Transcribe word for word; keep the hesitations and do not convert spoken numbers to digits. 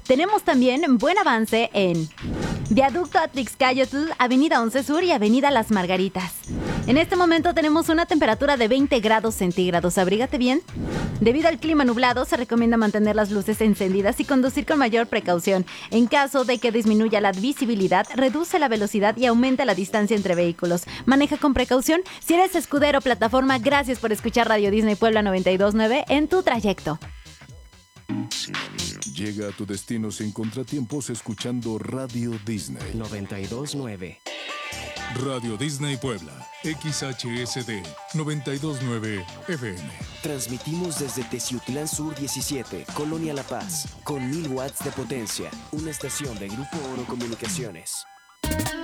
Tenemos también buen avance en Viaducto Atlixcayotl, Avenida once Sur y Avenida Las Margaritas. En este momento tenemos una temperatura de veinte grados centígrados. Abrígate bien. Debido al clima nublado, se recomienda mantener las luces encendidas y conducir con mayor precaución. En caso de que disminuya la visibilidad, reduce la velocidad y aumenta la distancia entre vehículos. Maneja con precaución. Si eres escudero plataforma, gracias por escuchar Radio Disney Puebla noventa y dos punto nueve en tu trayecto. Llega a tu destino sin contratiempos escuchando Radio Disney noventa y dos punto nueve. Radio Disney Puebla, X H S D noventa y dos punto nueve F M. Transmitimos desde Teciutlán Sur diecisiete, Colonia La Paz, con mil watts de potencia. Una estación de Grupo Oro Comunicaciones.